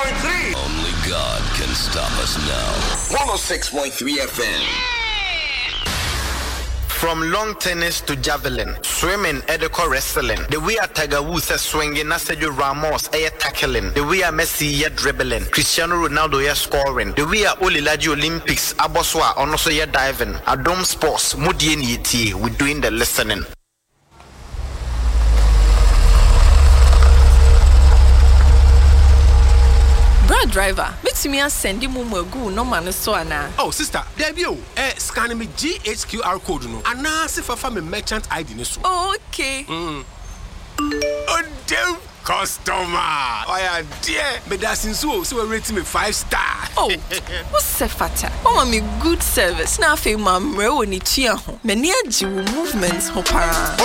106.3. Only God can stop us now. 106.3 FM. From long tennis to javelin, swimming, Edeko wrestling. The way a Tiger Woods is swinging, Sergio Ramos is tackling. The way a Messi is dribbling, Cristiano Ronaldo is scoring. The way a Olilaji Olympics, Aboswa, also is diving. Adom Sports, Mudien Yeti, we're doing the listening. Driver, bet me send you mumu no man so ana. Oh sister, there be scan me GHQR code no. Ana se fa me merchant ID ni so. Oh, okay. Oh damn customer. Oh yeah, dear. Me da sinso so we rate me 5 star. Oh, what's fata? Oh me good service. Na fe mamre woni tua ho. Me ni agi movements ho para.